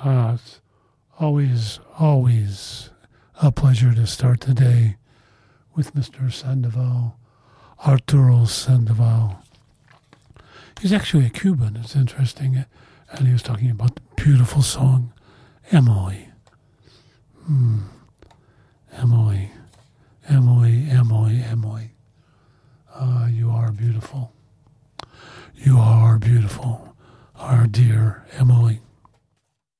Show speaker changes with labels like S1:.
S1: It's always a pleasure to start the day with Mr. Sandoval, Arturo Sandoval. He's actually a Cuban, it's interesting, and he was talking about the beautiful song, Emily. Emily, Emily, Emily, Emily. You are beautiful. You are beautiful, our dear Emily.